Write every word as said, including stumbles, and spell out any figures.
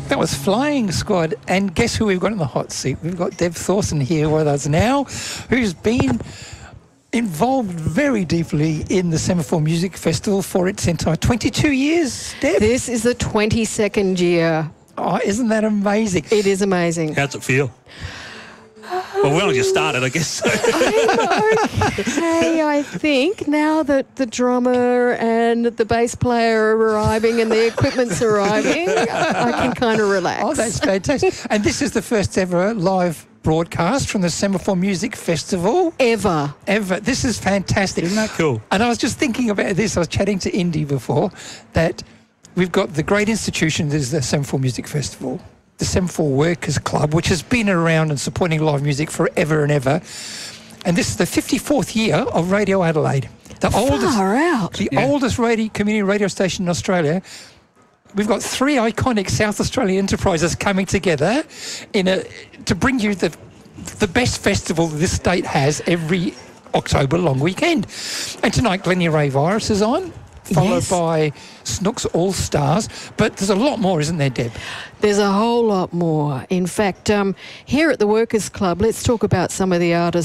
That was Flying Squad. And guess who we've got in the hot seat? We've got Deb Thorson here with us now, who's been involved very deeply in the Semaphore Music Festival for its entire twenty-two years, Deb? This is the twenty-second year. Oh, isn't that amazing? It is amazing. How's it feel? Well, we only just started, I guess. I'm okay, I think, now that the drummer and the bass player are arriving and the equipment's arriving, I can kind of relax. Oh, that's fantastic. And this is the first ever live broadcast from the Semaphore Music Festival. Ever. Ever. This is fantastic. Isn't that cool? And I was just thinking about this. I was chatting to Indy before that we've got the great institution that is the Semaphore Music Festival, the Semaphore Workers Club, which has been around and supporting live music forever and ever. And this is the fifty-fourth year of Radio Adelaide. The Far oldest, out. The Yeah. oldest radio, community radio station in Australia. We've got three iconic South Australian enterprises coming together in a to bring you the the best festival this state has every October long weekend. And tonight, Glennie Ray Virus is on, followed Yes. by Snooks All Stars. But there's a lot more, isn't there, Deb? There's a whole lot more. In fact, um, here at the Workers Club, let's talk about some of the artists